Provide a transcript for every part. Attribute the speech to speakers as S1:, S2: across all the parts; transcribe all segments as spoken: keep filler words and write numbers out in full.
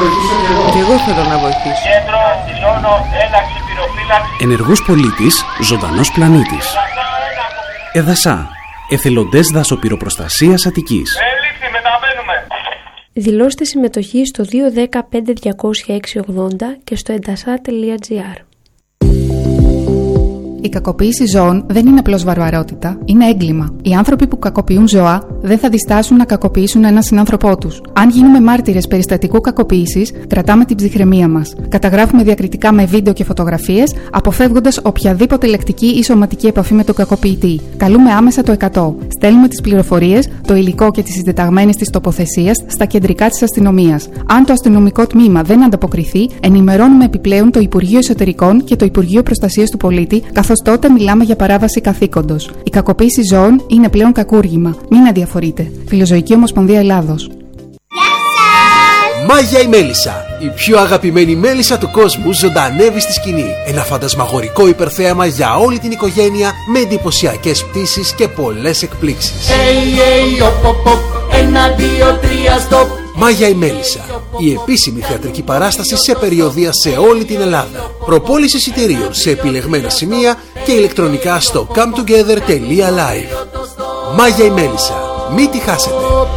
S1: βοηθήσω και εγώ.
S2: Και εγώ θέλω να βοηθήσω.
S3: Κέντρο, δηλώνω ένταξη πυροφύλαξη.
S4: Ενεργός πολίτης, ζωντανός πλανήτης. Εδασά, εθελοντές δασοπυροπροστασίας Αττικής.
S3: Έληξη, μεταβαίνουμε.
S5: Δηλώστε συμμετοχή στο δύο ένα μηδέν πέντε διακόσια έξι ογδόντα και στο εντασά τελεία τζι άρ.
S6: Η κακοποίηση ζώων δεν είναι απλώς βαρβαρότητα, είναι έγκλημα. Οι άνθρωποι που κακοποιούν ζώα δεν θα διστάσουν να κακοποιήσουν έναν συνάνθρωπό τους. Αν γίνουμε μάρτυρες περιστατικού κακοποίησης, κρατάμε την ψυχραιμία μας. Καταγράφουμε διακριτικά με βίντεο και φωτογραφίες, αποφεύγοντας οποιαδήποτε λεκτική ή σωματική επαφή με τον κακοποιητή. Καλούμε άμεσα το εκατό. Στέλνουμε τις πληροφορίες, το υλικό και τις συντεταγμένες της τοποθεσίας στα κεντρικά της αστυνομίας. Αν το αστυνομικό τμήμα δεν ανταποκριθεί, ενημερώνουμε επιπλέον το Υπουργείο Εσωτερικών και το Υπουργείο Προστασίας του Πολίτη, καθώς τότε μιλάμε για παράβαση καθήκοντος. Η κακοποίηση ζώων είναι πλέον κακούργημα. Μην αδιαφορείτε. Φιλοζωική Ομοσπονδία Ελλάδος.
S7: Μάγια η Μέλισσα. Η πιο αγαπημένη μέλισσα του κόσμου ζωντανεύει στη σκηνή. Ένα φαντασμαγορικό υπερθέαμα για όλη την οικογένεια με εντυπωσιακές πτήσεις και πολλές εκπλήξεις.
S8: Hey, hey, op, op, op. Ένα, δύο, τρία, stop.
S7: Μάγια η Μέλισσα. Η επίσημη θεατρική παράσταση σε περιοδεία σε όλη την Ελλάδα. Προπόληση εισιτηρίων σε επιλεγμένα σημεία και ηλεκτρονικά στο come together τελεία live. Μάγια η Μέλισσα. Μην τη χάσετε.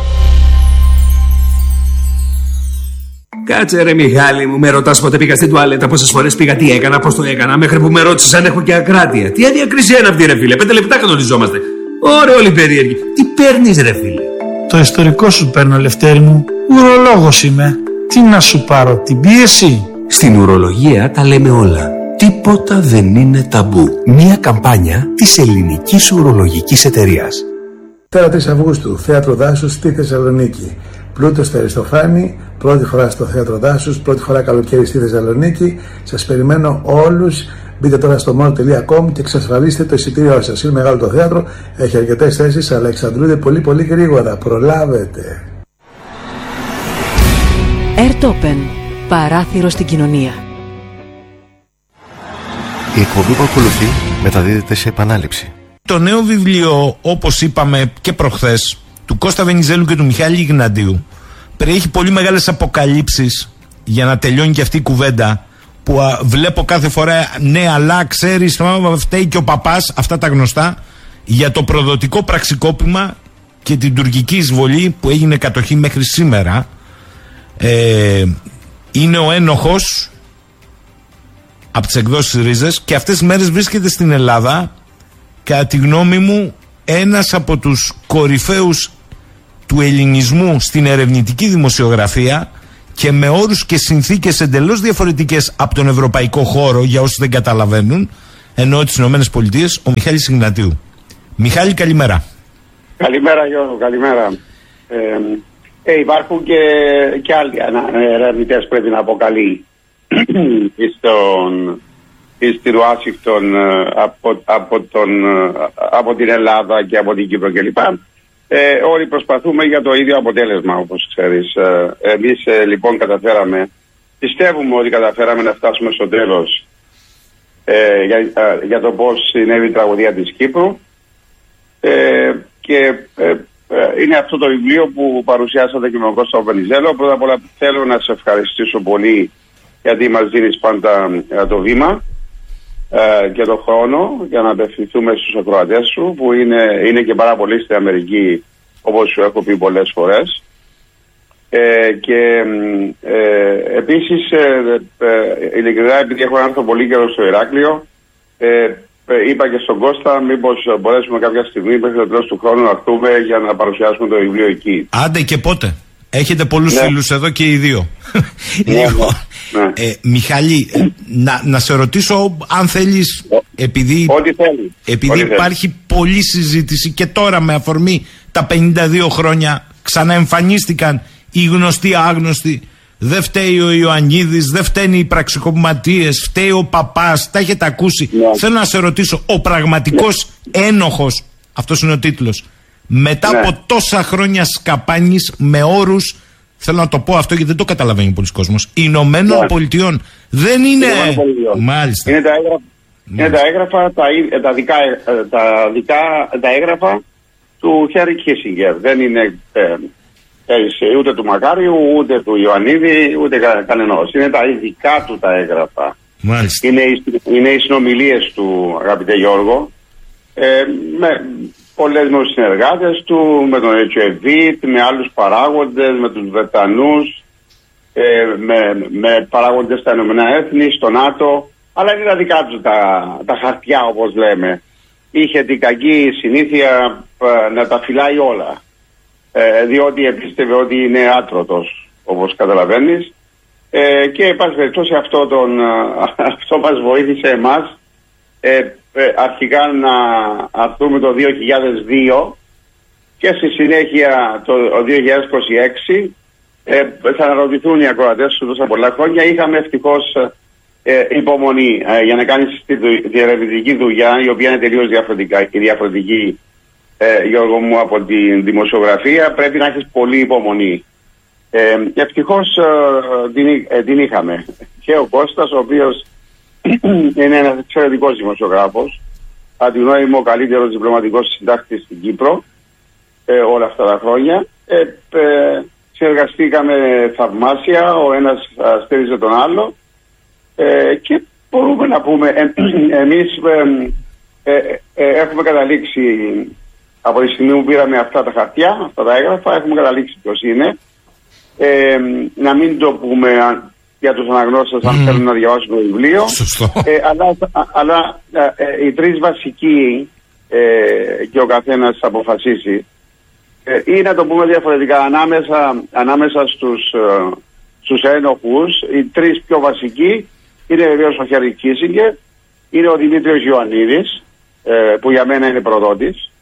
S9: Κάτσε ρε Μιχάλη μου, με ρωτάς πότε πήγα στην τουαλέτα, πόσες φορές πήγα, τι έκανα, πώς το έκανα, μέχρι που με ρώτησες αν έχω και ακράτεια. Τι αδιακρισία είναι αυτή ρε φίλε, πέντε λεπτά κανονιζόμαστε. Ωραία όλοι περίεργοι. Τι παίρνεις ρε φίλε?
S10: Το ιστορικό σου παίρνω, Λευτέρη μου. Ουρολόγος είμαι. Τι να σου πάρω, την πίεση?
S9: Στην ουρολογία τα λέμε όλα. Τίποτα δεν είναι ταμπού. Μια καμπάνια της Ελληνικής Ουρολογικής Εταιρείας.
S1: Τώρα τρεις Αυγούστου, Θέατρο Δάσους στη Θεσσαλονίκη. Πλούτος στο Αριστοφάνη, πρώτη φορά στο Θέατρο Δάσους, πρώτη φορά καλοκαίρι στη Θεσσαλονίκη. Σας περιμένω όλους. Μπείτε τώρα στο μόλ τελεία κομ και εξασφαλίστε το εισιτήριό σας. Είναι μεγάλο το θέατρο, έχει αρκετές θέσεις, αλλά εξαντλούνται πολύ πολύ γρήγορα. Προλάβετε.
S11: Airtopen. Παράθυρο στην κοινωνία.
S12: Η εκπομπή που ακολουθεί μεταδίδεται σε επανάληψη.
S10: Το νέο βιβλίο, όπως είπαμε και προχθές, του Κώστα Βενιζέλου και του Μιχάλη Ιγνατίου, περιέχει πολύ μεγάλες αποκαλύψεις για να τελειώνει και αυτή η κουβέντα που α, βλέπω κάθε φορά. Ναι, αλλά ξέρεις, φταίει και ο παπάς, αυτά τα γνωστά, για το προδοτικό πραξικόπημα και την τουρκική εισβολή που έγινε κατοχή μέχρι σήμερα. Ε, είναι ο ένοχος από τις εκδόσεις Ρίζες και αυτές τις μέρες βρίσκεται στην Ελλάδα, κατά τη γνώμη μου, ένας από τους κορυφαίους του ελληνισμού στην ερευνητική δημοσιογραφία και με όρους και συνθήκες εντελώς διαφορετικές από τον ευρωπαϊκό χώρο, για όσους δεν καταλαβαίνουν, εννοώ τις Ηνωμένες Πολιτείες, ο Μιχάλης Ιγνατίου. Μιχάλη, καλημέρα.
S13: Καλημέρα Γιώργο, καλημέρα. Ε, ε, υπάρχουν και, και άλλοι ερευνητές, πρέπει να αποκαλεί στον, στην Ουάσιγκτον από, από, τον, από την Ελλάδα και από την Κύπρο κλπ. Ε, όλοι προσπαθούμε για το ίδιο αποτέλεσμα, όπως ξέρεις. Ε, εμείς ε, λοιπόν καταφέραμε, πιστεύουμε ότι καταφέραμε να φτάσουμε στο τέλος ε, για, ε, για το πώς συνέβη η τραγωδία της Κύπρου ε, και ε, ε, είναι αυτό το βιβλίο που παρουσιάσατε και με τον Κώστα Βενιζέλο. Πρώτα απ' όλα θέλω να σε ευχαριστήσω πολύ, γιατί μας δίνεις πάντα ε, το βήμα ε, και το χρόνο για να απευθυνθούμε στους ακροατές σου, που είναι, είναι και πάρα πολλοί στην Αμερική, όπως σου έχω πει πολλές φορές. Ε, και ε, επίσης ε, ε, ειλικρινά, επειδή έχω έρθει πολύ καιρό στο Ηράκλειο, ε, ε, είπα και στον Κώστα μήπως μπορέσουμε κάποια στιγμή μέχρι το τέλος του χρόνου να έρθουμε για να παρουσιάσουμε το βιβλίο εκεί.
S10: Άντε και πότε. Έχετε πολλούς ναι. φίλους εδώ και οι δύο.
S13: Ναι,
S10: Λίγο. Ναι. Ε, Μιχάλη, ε, να, να σε ρωτήσω αν θέλεις, επειδή,
S13: Ό,τι θέλει.
S10: επειδή
S13: Ό,τι
S10: υπάρχει θέλει. πολλή συζήτηση και τώρα με αφορμή τα πενήντα δύο χρόνια ξαναεμφανίστηκαν οι γνωστοί άγνωστοι. Δεν φταίει ο Ιωαννίδης, δεν φταίνουν οι πραξικοπηματίες, φταίει ο παπάς, τα έχετε ακούσει. Ναι. Θέλω να σε ρωτήσω, ο πραγματικός ναι. ένοχος, αυτός είναι ο τίτλος, μετά ναι. από τόσα χρόνια σκαπάνης με όρους, θέλω να το πω αυτό γιατί δεν το καταλαβαίνει πολλοί κόσμος, Ηνωμένων ναι. Πολιτειών. Δεν είναι. Μάλιστα.
S13: Είναι τα έγγραφα, ναι. είναι τα, έγγραφα τα, τα, δικά, τα, δικά, τα έγγραφα του Χένρι Κίσινγκερ. Δεν είναι ε, έτσι, ούτε του Μακάριου, ούτε του Ιωαννίδη, ούτε κα, κανενός. Είναι τα ειδικά του τα έγγραφα.
S10: Μάλιστα.
S13: Είναι, είναι οι συνομιλίες του, αγαπητέ Γιώργο, ε, με πολλές με τους συνεργάτες του, με τον Ετσεβίτ, με άλλους παράγοντες, με τους Βρετανούς, ε, με, με παράγοντες στα Ηνωμένα Έθνη, στο ΝΑΤΟ, αλλά είναι τα δικά του τα, τα χαρτιά, όπως λέμε. Είχε την κακή συνήθεια ε, να τα φυλάει όλα, ε, διότι επίστευε ότι είναι άτρωτος, όπως καταλαβαίνεις, ε, και εν πάση περιπτώσει αυτό, τον, αυτό μας βοήθησε εμάς ε, ε, αρχικά να αρθούμε το δύο χιλιάδες δύο και στη συνέχεια το δύο χιλιάδες είκοσι έξι ε, θα αναρωτηθούν οι ακροατές σου τόσα πολλά χρόνια. Είχαμε ευτυχώς ε, υπομονή ε, για να κάνεις τη διερευνητική δουλειά, η οποία είναι τελείως διαφορετική, ε, Γιώργο μου, από τη δημοσιογραφία. Πρέπει να έχεις πολύ υπομονή. Ε, ευτυχώς ε, την, ε, την είχαμε. Και ο Κώστας, ο οποίος είναι ένας εξαιρετικός δημοσιογράφος, αν τη γνώμη μου ο καλύτερος διπλωματικός συντάκτης στην Κύπρο ε, όλα αυτά τα χρόνια. Ε, ε, συνεργαστήκαμε θαυμάσια, ο ένας στήριζε τον άλλο ε, και μπορούμε να πούμε ε, ε, εμείς ε, ε, ε, έχουμε καταλήξει από τη στιγμή που πήραμε αυτά τα χαρτιά, αυτά τα έγγραφα, έχουμε καταλήξει ποιος είναι. Ε, να μην το πούμε για τους αναγνώστες αν mm. θέλουν να διαβάσουν το βιβλίο. Ε, αλλά αλλά ε, οι τρεις βασικοί ε, και ο καθένας αποφασίσει ε, ή να το πούμε διαφορετικά ανάμεσα, ανάμεσα στους, ε, στους ένοχους. Οι τρεις πιο βασικοί είναι βεβαίως ο Χένρι Κίσινγκερ, είναι ο Δημήτριος Ιωαννίδης ε, που για μένα είναι προδότης,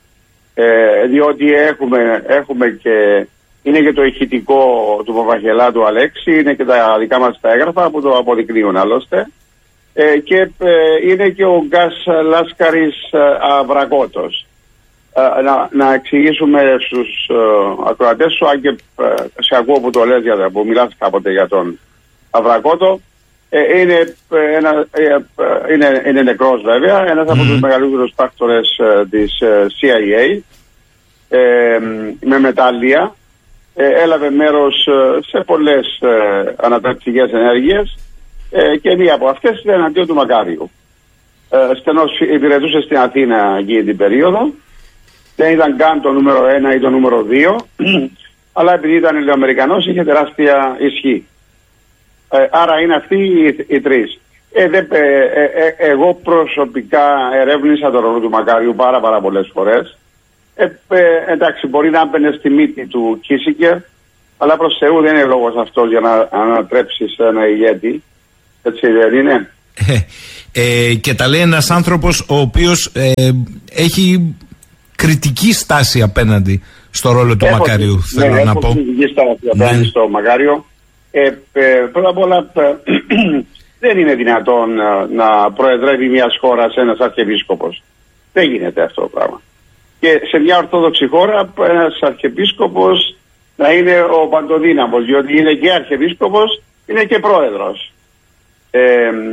S13: ε, διότι έχουμε, έχουμε και είναι και το ηχητικό του Παπαγελάτου Αλέξη, είναι και τα δικά μας τα έγγραφα που το αποδεικνύουν άλλωστε. Ε, και ε, είναι και ο Γκάς Λάσκαρης ε, Αβρακότος. Ε, να, να εξηγήσουμε στους ε, ακροατές σου, αν και ε, σε ακούω που το λες, για, που μιλάς κάποτε για τον Αβρακότο. Ε, είναι, ε, ένα, ε, ε, είναι, είναι νεκρός βέβαια, ένας mm. από τους μεγαλύτερους πράκτορες ε, της ε, σι άι έι ε, με μετάλλια. Ε, έλαβε μέρος ε, σε πολλές ε, ανατακτικές ενέργειες ε, και μία από αυτές ήταν εναντίον του Μακάριου. Ε, στενός υπηρετούσε στην Αθήνα εκείνη την περίοδο. Δεν ήταν καν το νούμερο ένα ή το νούμερο δύο, αλλά επειδή ήταν Ελληνοαμερικανός είχε τεράστια ισχύ. Ε, άρα είναι αυτοί οι, οι τρεις. Ε, δε, ε, ε, ε, εγώ προσωπικά ερεύνησα τον ρόλο του Μακάριου πάρα πάρα πολλές φορές. Ε, ε, εντάξει, μπορεί να έμπαινε στη μύτη του Κίσινγκερ, αλλά προς Θεού δεν είναι λόγος αυτός για να ανατρέψεις ένα ηγέτη. Έτσι δεν είναι.
S10: Ε, ε, και τα λέει ένας άνθρωπος ο οποίος ε, έχει κριτική στάση απέναντι στο ρόλο του έχω, Μακάριου, ναι, θέλω ναι, να πω.
S13: Κριτική στάση απέναντι ναι. στο Μακάριο. Ε, ε, πρώτα απ' όλα δεν είναι δυνατόν να προεδρεύει μιας χώρας ένας αρχιεπίσκοπος. Δεν γίνεται αυτό το πράγμα. Και σε μια ορθόδοξη χώρα ένας αρχιεπίσκοπος να είναι ο παντοδύναμος, διότι είναι και αρχιεπίσκοπος, είναι και πρόεδρος. Ε,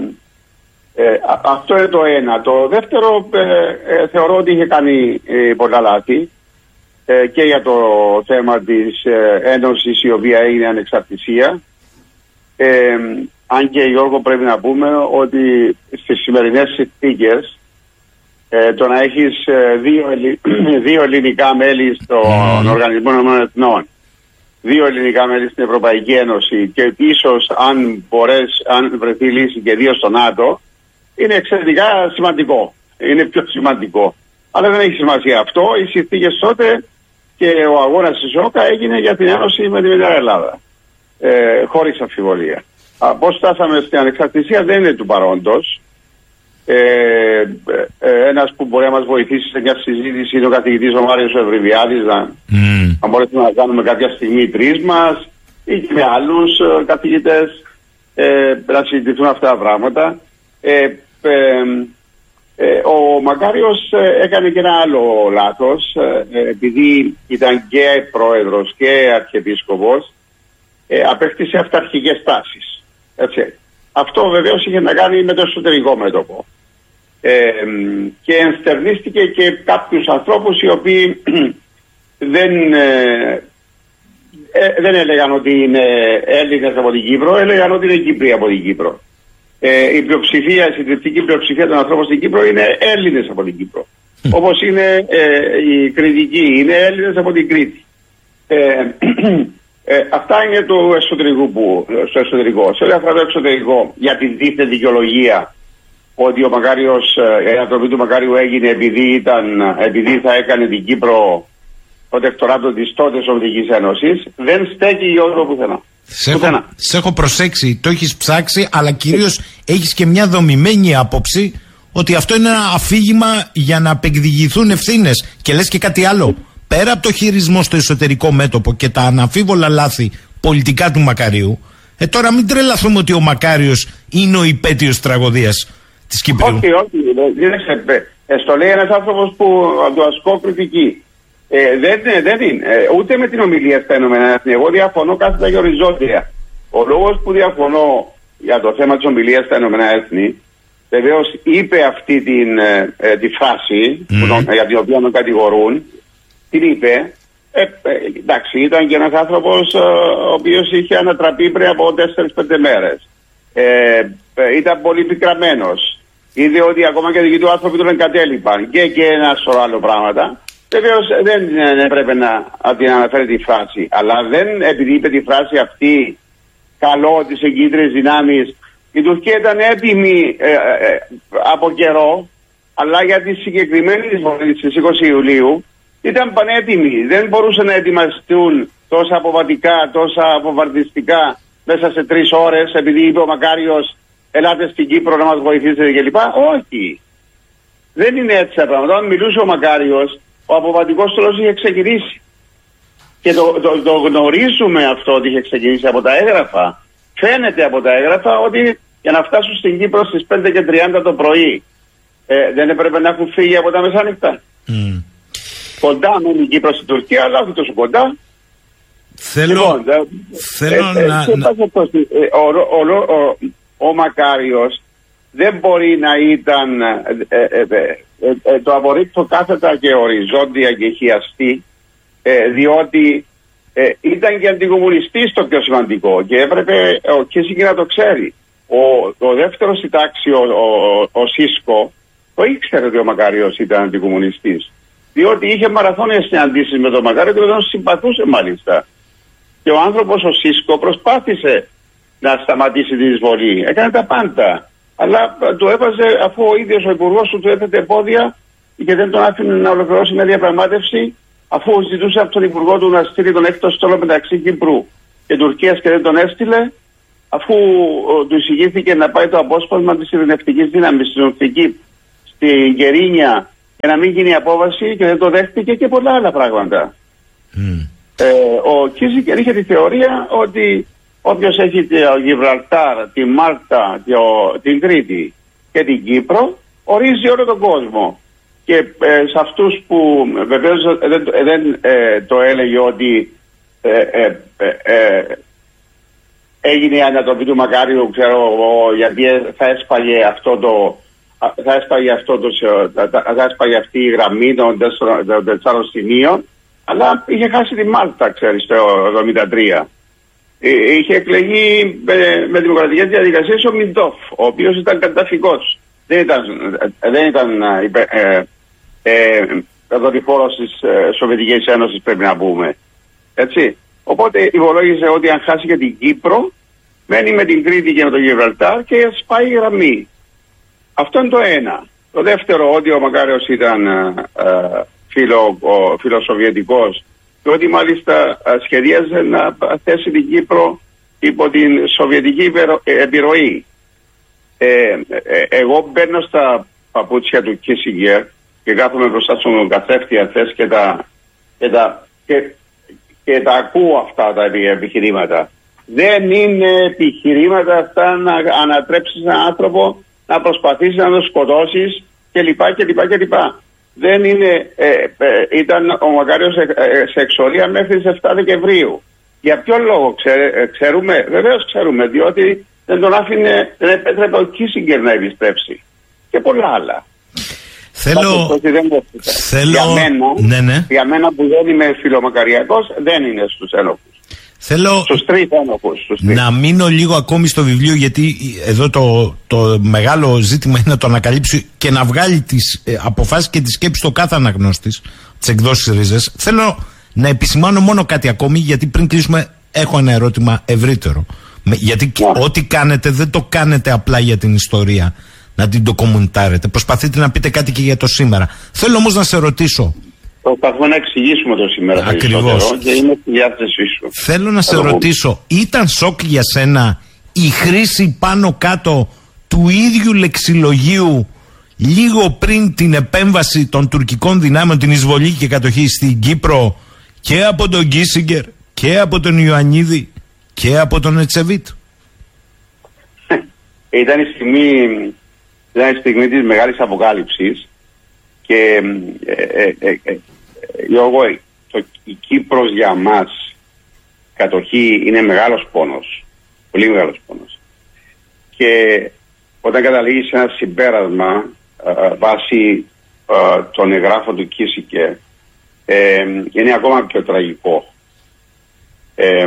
S13: ε, αυτό είναι το ένα. Το δεύτερο, ε, ε, θεωρώ ότι είχε κάνει ε, πολλά λάθη ε, και για το θέμα της ε, ένωσης η οποία έγινε ανεξαρτησία. Ε, αν και Γιώργο πρέπει να πούμε ότι στις σημερινές συνθήκες Ε, το να έχεις ε, δύο, ελλη... δύο ελληνικά μέλη στον mm. Οργανισμό Ηνωμένων Εθνών, δύο ελληνικά μέλη στην Ευρωπαϊκή Ένωση και ίσως αν μπορέσει, αν βρεθεί λύση και δύο στο ΝΑΤΟ, είναι εξαιρετικά σημαντικό. Είναι πιο σημαντικό. Αλλά δεν έχει σημασία αυτό. Οι συνθήκες τότε και ο αγώνας της ΟΚΑ έγινε για την Ένωση με τη Μεγάλη Ελλάδα. Ε, χωρίς αμφιβολία. Πώς φτάσαμε στην ανεξαρτησία δεν είναι του παρόντος. Ε, ε, ένας που μπορεί να μας βοηθήσει σε μια συζήτηση είναι ο καθηγητής ο Μάριος Ευρυβιάδης, να, mm. να μπορέσουμε να κάνουμε κάποια στιγμή οι τρεις μας ή και με άλλους ε, καθηγητές ε, να συζητηθούν αυτά τα πράγματα. Ε, ε, ε, ο Μακάριος ε, έκανε και ένα άλλο λάθος, ε, επειδή ήταν και πρόεδρος και αρχιεπίσκοπος, ε, απέκτησε αυταρχικές τάσεις. Έτσι. Αυτό βεβαίως είχε να κάνει με το εσωτερικό μέτωπο. Ε, και ενστερνίστηκε και κάποιους ανθρώπους οι οποίοι δεν, ε, ε, δεν έλεγαν ότι είναι Έλληνες από την Κύπρο, έλεγαν ότι είναι Κύπροι από την Κύπρο. Ε, η πλειοψηφία, η συντριπτική πλειοψηφία των ανθρώπων στην Κύπρο είναι Έλληνες από την Κύπρο. Mm. Όπως είναι ε, οι Κρητικοί, είναι Έλληνες από την Κρήτη. Ε, ε, αυτά είναι το εσωτερικό που, στο εσωτερικό. Σε ό,τι αφορά το εξωτερικό, για την δίθεν δικαιολογία ότι ο Μακάριος, η ανατροπή του Μακάριου έγινε επειδή, ήταν, επειδή θα έκανε την Κύπρο προτεκτοράτο της τότε Σοβιετικής Ένωσης, δεν στέκει για όλο πουθενά.
S10: Σε έχω, σε έχω προσέξει, το έχεις ψάξει, αλλά κυρίως έχεις και μια δομημένη άποψη ότι αυτό είναι ένα αφήγημα για να απεκδικηθούν ευθύνες. Και λες και κάτι άλλο. Πέρα από το χειρισμό στο εσωτερικό μέτωπο και τα αναμφίβολα λάθη πολιτικά του Μακαρίου, ε, τώρα μην τρελαθούμε ότι ο Μακάριος είναι ο υπέτειος τραγωδίας της Κύπρου.
S13: Όχι, όχι. Δεν στο λέει ένας άνθρωπος που το ασκώ κριτική. Ε, δεν, δεν είναι. Ε, ούτε με την ομιλία στα Ηνωμένα Έθνη. Εγώ διαφωνώ κάθετα και οριζόντια. Ο λόγος που διαφωνώ για το θέμα της ομιλίας στα Ηνωμένα Έθνη, βεβαίως είπε αυτή την, ε, ε, τη φράση mm. που, για την οποία τον κατηγορούν, την είπε. Ε, ε, εντάξει, ήταν και ένας άνθρωπος ε, ο οποίος είχε ανατραπεί πριν από τέσσερις πέντε μέρες. Ε, ε, ήταν πολύ πικραμένος. Είδε ότι ακόμα και δικοί του άνθρωποι τον εγκατέλειπαν και, και ένα σωρό άλλο πράγματα. Βεβαίως δεν έπρεπε να την αναφέρει τη φράση, αλλά δεν επειδή είπε τη φράση αυτή καλό τις εγκύτριες δυνάμεις. Η Τουρκία ήταν έτοιμη ε, ε, από καιρό, αλλά για τη συγκεκριμένη εισβολή στις είκοσι Ιουλίου ήταν πανέτοιμοι. Δεν μπορούσαν να ετοιμαστούν τόσα αποβατικά, τόσα αποβαρτιστικά μέσα σε τρεις ώρες, επειδή είπε ο Μακάριος ελάτε στην Κύπρο να μας βοηθήσετε κλπ. Όχι. Δεν είναι έτσι τα πράγματα. Όταν μιλούσε ο Μακάριος, ο αποβατικός στόλος είχε ξεκινήσει. Και το, το, το γνωρίζουμε αυτό ότι είχε ξεκινήσει από τα έγγραφα. Φαίνεται από τα έγγραφα ότι για να φτάσουν στην Κύπρο στις πέντε και τριάντα το πρωί ε, δεν έπρεπε να έχουν φύγει από τα μεσάνυχτα. Mm. Κοντά με την Κύπρο στην Τουρκία, αλλά όχι τόσο κοντά.
S10: Θέλω,
S13: λοιπόν,
S10: θέλω ε, να... Ε, να...
S13: Ο, ο, ο, ο, ο Μακάριος δεν μπορεί να ήταν, ε, ε, ε, ε, ε, το απορρίπτω κάθετα και οριζόντια και χιαστή, ε, διότι ε, ήταν και αντικομμουνιστής το πιο σημαντικό και έπρεπε ο Κίσινγκερ να το ξέρει. Ο, ο δεύτερος στη τάξη, ο, ο, ο Σίσκο, το ήξερε ότι ο Μακάριος ήταν αντικομμουνιστής, διότι είχε μαραθώνιες συναντήσεις με τον Μακάριο και τον συμπαθούσε μάλιστα. Και ο άνθρωπος ο Σίσκο προσπάθησε να σταματήσει την εισβολή, έκανε τα πάντα. Αλλά το έβαζε, αφού ο ίδιος ο υπουργός του του έθετε εμπόδια και δεν τον άφηνε να ολοκληρώσει μια διαπραγμάτευση, αφού ζητούσε από τον υπουργό του να στείλει τον έκτο στόλο μεταξύ Κύπρου και Τουρκίας και δεν τον έστειλε, αφού ο, του εισηγήθηκε να πάει το απόσπασμα της ειρηνευτικής δύναμης στην Ορθική, στην Κερίνια, για να μην γίνει απόβαση και δεν το δέχτηκε και πολλά άλλα πράγματα. Mm. Ε, ο Κίσινγκερ είχε τη θεωρία ότι όποιος έχει το Γιβραλτάρ, τη Μάλτα, το, την Κρήτη και την Κύπρο, ορίζει όλο τον κόσμο. Και ε, σε αυτούς που βεβαίως δεν, δεν ε, το έλεγε ότι ε, ε, ε, ε, έγινε η ανατροπή του Μακάριου, ξέρω εγώ, γιατί θα έσπαγε αυτό το, θα έσπαγε, αυτό το, θα έσπαγε αυτή η γραμμή των τεσσάρων σημείων, αλλά είχε χάσει τη Μάλτα, ξέρεις, το εβδομήντα τρία. Είχε εκλεγεί με, με δημοκρατικές διαδικασίες ο Μιντόφ, ο οποίος ήταν καταφυγός. Δεν ήταν, δεν ήταν ε, ε, δορυφόρος της ε, Σοβιετικής Ένωσης, πρέπει να πούμε. Έτσι. Οπότε υπολόγιζε ότι αν χάσει και την Κύπρο, μένει με την Κρήτη και με τον Γιβραλτάρ και σπάει η γραμμή. Αυτό είναι το ένα. Το δεύτερο, ότι ο Μακάριος ήταν ε, ε, φιλο, φιλοσοβιετικός και ότι μάλιστα σχεδίαζε να θέσει την Κύπρο υπό την σοβιετική επιρροή. Ε, ε, εγώ μπαίνω στα παπούτσια του Κίσινγκερ και κάθομαι μπροστά στον καθρέφτη αυτές και τα, και, τα, και, και τα ακούω αυτά τα επιχειρήματα. Δεν είναι επιχειρήματα αυτά να ανατρέψεις έναν άνθρωπο, να προσπαθήσεις να τον σκοτώσεις κλπ. κλπ, κλπ. Δεν είναι, ε, ε, ήταν ο Μακάριος σε, ε, σε εξορία μέχρι τις εφτά Δεκεμβρίου. Για ποιο λόγο ξέρε, ε, ξέρουμε, βεβαίως ξέρουμε, διότι δεν τον άφηνε, δεν επέτρεπε ο Κίσινγκερ να επιστρέψει. Και πολλά άλλα.
S10: Θέλω, θέλω...
S13: Για μένα,
S10: ναι, ναι.
S13: για μένα που δεν είμαι φιλομακαριακός, δεν είναι στους ένοχους.
S10: Θέλω
S13: στους τρεις ένοχους, στους τρεις.
S10: να μείνω λίγο ακόμη στο βιβλίο, γιατί εδώ το, το μεγάλο ζήτημα είναι να το ανακαλύψει και να βγάλει τις ε, αποφάσεις και τις σκέψεις στο κάθε αναγνώστης, τις εκδόσεις Ρίζες. Θέλω να επισημάνω μόνο κάτι ακόμη, γιατί πριν κλείσουμε έχω ένα ερώτημα ευρύτερο. Με, γιατί yeah. ό,τι κάνετε δεν το κάνετε απλά για την ιστορία, να την ντοκουμεντάρετε. Προσπαθείτε να πείτε κάτι και για το σήμερα. Θέλω όμως να σε ρωτήσω.
S13: Προσπαθούμε να εξηγήσουμε το σήμερα.
S10: Ακριβώς.
S13: Και είμαι στη διάθεσή σου.
S10: Θέλω να σε
S13: Θέλω.
S10: ρωτήσω, ήταν σοκ για σένα η χρήση πάνω κάτω του ίδιου λεξιλογίου λίγο πριν την επέμβαση των τουρκικών δυνάμεων, την εισβολή και κατοχή στην Κύπρο, και από τον Κίσιγκερ και από τον Ιωαννίδη και από τον Ετσεβίτ?
S13: Ήταν η στιγμή, ήταν η στιγμή της μεγάλης αποκάλυψης και ε, ε, ε, ε, Γιώργο, το, η Κύπρος για μας κατοχή είναι μεγάλος πόνος, πολύ μεγάλος πόνος, και όταν καταλήγεις σε ένα συμπέρασμα ε, βάσει ε, των εγγράφων του Κίσιγκερ, ε, είναι ακόμα πιο τραγικό. Ε,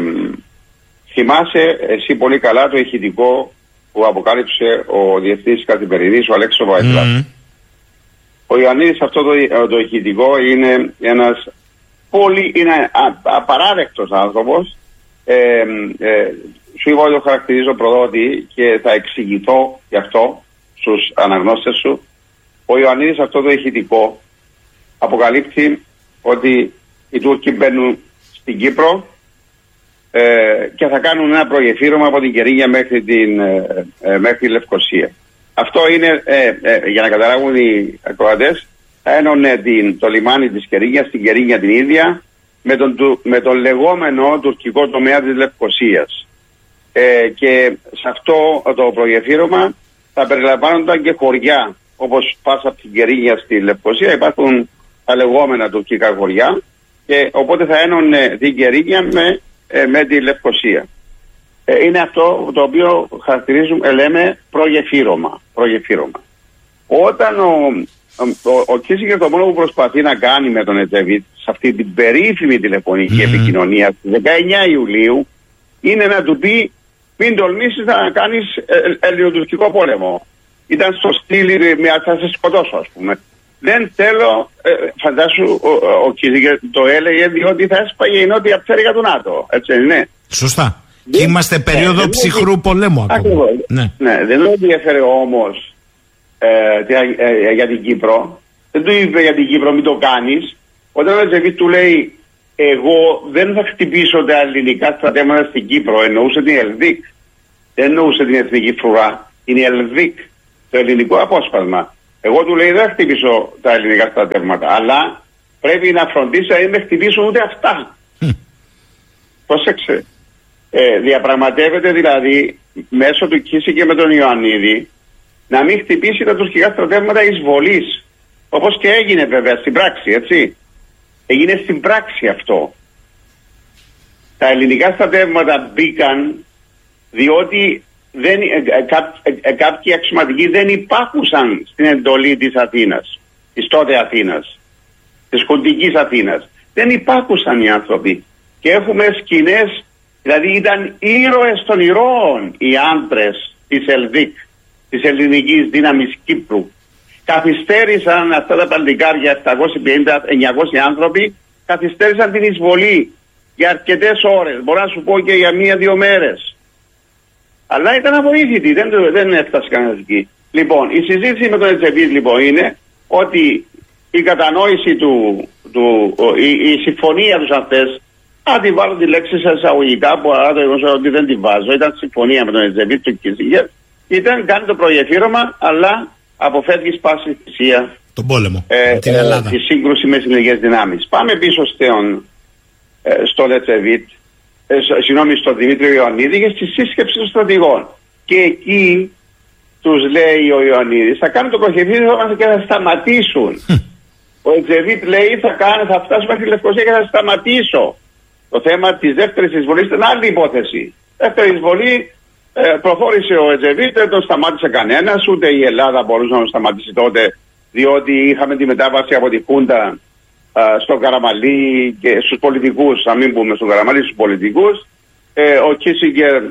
S13: θυμάσαι εσύ πολύ καλά το ηχητικό που αποκάλυψε ο διευθυντής καθημερινής, ο Αλέξης Βαϊτλάς. Mm. Ο Ιωαννίδης, αυτό το, το ηχητικό, είναι ένας πολύ, είναι α, απαράδεκτος άνθρωπος. Ε, ε, σου είπα ότι το χαρακτηρίζω προδότη και θα εξηγηθώ γι' αυτό στους αναγνώστες σου. Ο Ιωαννίδης, αυτό το ηχητικό, αποκαλύπτει ότι οι Τούρκοι μπαίνουν στην Κύπρο ε, και θα κάνουν ένα προγεφύρωμα από την Κερίνια μέχρι την ε, ε, μέχρι τη Λευκοσία. Αυτό είναι, ε, ε, για να καταλάβουν οι ακροατές, θα ένωνε την, το λιμάνι της Κερίνιας, την Κερίνια την ίδια, με τον, με τον λεγόμενο τουρκικό τομέα της Λευκοσίας. Ε, και σε αυτό το προγεφύρωμα θα περιλαμβάνονταν και χωριά, όπως πας από την Κερίνια στη Λευκοσία υπάρχουν τα λεγόμενα τουρκικά χωριά, και οπότε θα ένωνε την Κερίνια με, ε, με τη Λευκοσία. Ε, είναι αυτό το οποίο χαρακτηρίζουμε, λέμε, προγεφύρωμα. προγεφύρωμα. Όταν ο, ο, ο Κίσιγκερ το μόνο που προσπαθεί να κάνει με τον Ετσεβίτ σε αυτή την περίφημη τηλεφωνική mm. επικοινωνία στις δεκαεννιά Ιουλίου είναι να του πει μην τολμήσεις να κάνεις ε, ελληνοτουρκικό πόλεμο. Ήταν στο στυλ, θα σε σκοτώσω, ας πούμε. Δεν θέλω, ε, φαντάσου ο, ο Κίσιγκερ το έλεγε διότι θα έσπαγε η νότια πτέρυγα του ΝΑΤΟ. Έτσι είναι.
S10: Σωστά. Και δεν, είμαστε περίοδο ε, ψυχρού ότι, πολέμου ακόμα.
S13: Ακριβώς. Ναι. ναι, δεν του ενδιαφέρε όμως ε, ε, ε, για την Κύπρο. Δεν του είπε για την Κύπρο μην το κάνεις. Όταν ο Ετσεβίτ του λέει εγώ δεν θα χτυπήσω τα ελληνικά στρατεύματα στην Κύπρο, εννοούσε την Ελβίκ. Δεν εννοούσε την εθνική φρουρά. Είναι η Ελβίκ, το ελληνικό απόσπασμα. Εγώ του λέει δεν θα χτυπήσω τα ελληνικά στρατεύματα, αλλά πρέπει να φροντίσω να μην χτυπήσουν ούτε αυτά. Mm. Πρόσεξε. Ε, διαπραγματεύεται δηλαδή μέσω του Κίσιγκερ με τον Ιωαννίδη να μην χτυπήσει τα τουρκικά στρατεύματα εισβολής. Όπως και έγινε βέβαια στην πράξη, έτσι. Έγινε στην πράξη αυτό. Τα ελληνικά στρατεύματα μπήκαν διότι δεν, ε, ε, κά, ε, ε, κάποιοι αξιωματικοί δεν υπάκουσαν στην εντολή της Αθήνας, της τότε Αθήνας, της κοντικής Αθήνας. Δεν υπάκουσαν οι άνθρωποι. Και έχουμε σκηνές, δηλαδή ήταν ήρωες των ηρώων οι άντρες της ΕΛΔΙΚ, της ελληνικής δύναμης Κύπρου. Καθυστέρησαν αυτά τα παλικάρια, επτακόσιοι πενήντα εννιακόσιοι άνθρωποι, καθυστέρησαν την εισβολή για αρκετές ώρες, μπορώ να σου πω και για μία-δύο μέρες. Αλλά ήταν αβοήθητοι, δεν, δεν έφτασε κανένας εκεί. Λοιπόν, η συζήτηση με τον Ετσεβίτ λοιπόν είναι ότι η κατανόηση του, του η, η συμφωνία τους αυτές, αν τη βάλω τη λέξη σε εισαγωγικά που αρά το εγώ ότι δεν τη βάζω, ήταν συμφωνία με τον Ετσεβίτ του Κίσιγκερ, ήταν κάνει το προγεφύρωμα, αλλά αποφεύγει πάση θυσία
S10: τον πόλεμο,
S13: ε,
S10: την Ελλάδα.
S13: Ε, τη σύγκρουση με συνεργές δυνάμεις. Πάμε πίσω στον, ε, στο Ετσεβίτ, ε, συγγνώμη, στον Δημήτριο Ιωαννίδη και στη σύσκεψη των στρατηγών. Και εκεί τους λέει ο Ιωαννίδης, θα κάνουν το προγεφύρωμα και θα σταματήσουν. Ο Ετσεβίτ λέει, θα, κάνω, θα φτάσουμε μέχρι τη Λευκοσία και θα σταματήσω. Το θέμα της δεύτερης εισβολής ήταν άλλη υπόθεση. Δεύτερη εισβολή ε, προχώρησε ο Ετσεβίτ, δεν τον σταμάτησε κανένας, ούτε η Ελλάδα μπορούσε να τον σταματήσει τότε, διότι είχαμε τη μετάβαση από τη Χούντα στον Καραμαλή και στους πολιτικούς, να μην πούμε στον Καραμαλή, στους πολιτικούς, ε, ο Κίσιγκερ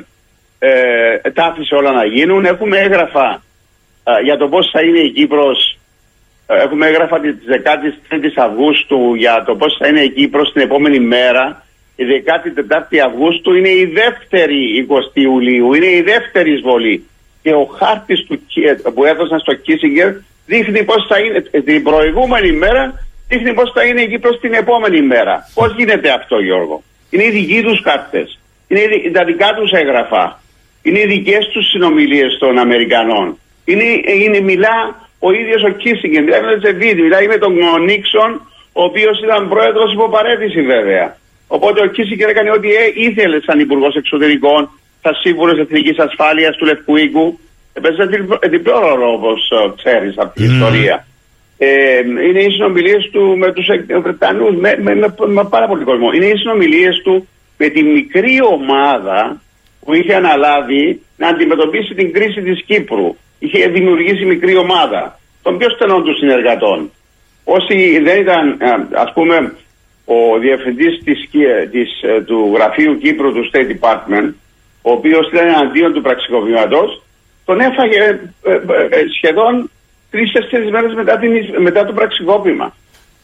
S13: ε, τα άφησε όλα να γίνουν. Έχουμε έγγραφα ε, για το πώς θα είναι η Κύπρος. Ε, έχουμε έγγραφα της δεκάτης τρίτης Αυγούστου για το πώς θα είναι η Κύπρος την επόμενη μέρα. Η δεκάτη τετάρτη Αυγούστου είναι η δεύτερη εικοστή Ιουλίου, είναι η δεύτερη εισβολή. Και ο χάρτης του, που έδωσαν στο Κίσιγκερ δείχνει πώς θα είναι την προηγούμενη μέρα, δείχνει πώς θα είναι η Κύπρος την επόμενη μέρα. Πώς γίνεται αυτό, Γιώργο? Είναι οι δικοί τους χάρτες, είναι τα δικά τους έγγραφα, είναι οι δικές τους συνομιλίες των Αμερικανών. Είναι, είναι, μιλά ο ίδιος ο Κίσιγκερ, μιλάει με τον Τζεβίδη, μιλάει με τον Νίξον, ο οποίος ήταν πρόεδρος υπό παρέτηση βέβαια. Οπότε ο Κίσιγκερ έκανε ό,τι ήθελε σαν Υπουργός Εξωτερικών, σαν Σύμβουλος Εθνικής Ασφάλειας του Λευκού Οίκου. Έπαιζε διπλό ρόλο, όπως ξέρεις από την mm. ιστορία. Ε, είναι οι συνομιλίες του με τους Βρετανούς, με, με, με, με πάρα πολύ κόσμο. Είναι οι συνομιλίες του με τη μικρή ομάδα που είχε αναλάβει να αντιμετωπίσει την κρίση της Κύπρου. Είχε δημιουργήσει μικρή ομάδα των πιο στενών του συνεργατών. Όσοι δεν ήταν, ας πούμε, ο διευθυντής της, της, του γραφείου Κύπρου του State Department, ο οποίος ήταν εναντίον του πραξικοπήματος, τον έφαγε ε, ε, σχεδόν τρεις-τέσσερις μέρες μετά, την, μετά το πραξικόπημα.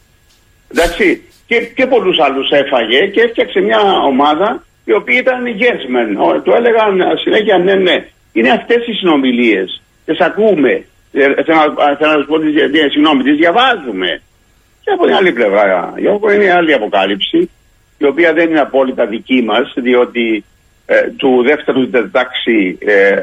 S13: Εντάξει, και, και πολλούς άλλους έφαγε και έφτιαξε μια ομάδα η οποία ήταν yes men. Του έλεγαν συνέχεια ναι, ναι. Είναι αυτές οι συνομιλίες. Τις ακούμε. Ε, θέλω να σου πω, συγγνώμη, τις διαβάζουμε. Και από την άλλη πλευρά, Γιώργο, είναι άλλη αποκάλυψη, η οποία δεν είναι απόλυτα δική μας, διότι ε, του δεύτερου τάξη ε, ε,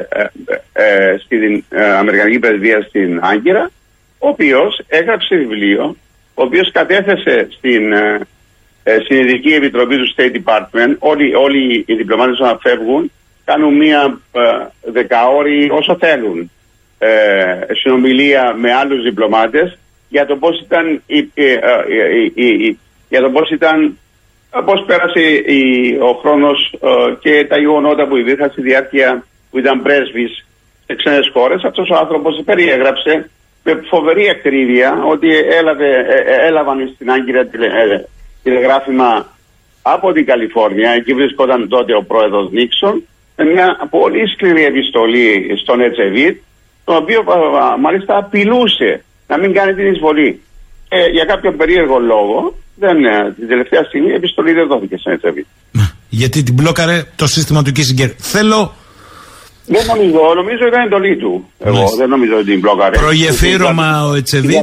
S13: ε, στην ε, Αμερικανική Πρεσβεία στην Άγκυρα, ο οποίος έγραψε βιβλίο, ο οποίος κατέθεσε στην ε, ε, Συνειδητική Επιτροπή του State Department. Όλοι, όλοι οι διπλωμάτες να φεύγουν, κάνουν μία ε, δεκαώρη όσο θέλουν ε, συνομιλία με άλλους διπλωμάτες για το πώς ήταν, η, η, η, η, η, για το πώς ήταν, πώς πέρασε η, ο χρόνος ε, και τα γεγονότα που υπήρχαν στη διάρκεια που ήταν πρέσβης σε ξένες χώρες. Αυτός ο άνθρωπος περιέγραψε με φοβερή ακρίβεια ότι έλαβε, ε, έλαβαν στην Άγκυρα τηλε, ε, τηλεγράφημα από την Καλιφόρνια. Εκεί βρισκόταν τότε ο πρόεδρος Νίξον με μια πολύ σκληρή επιστολή στον Ετσεβίτ, τον οποίο ε, μάλιστα απειλούσε να μην κάνει την εισβολή. Ε, για κάποιο περίεργο λόγο, δεν, την τελευταία στιγμή η επιστολή δεν δόθηκε στον Ετσεβίτ.
S10: Γιατί την μπλόκαρε το σύστημα του Κίσιγκερ. Θέλω...
S13: Δεν νομίζω, νομίζω ήταν εντολή του. Εγώ Μάλιστα. δεν νομίζω ότι την μπλόκαρε.
S10: Προγεφύρωμα ο Ετσεβίτ.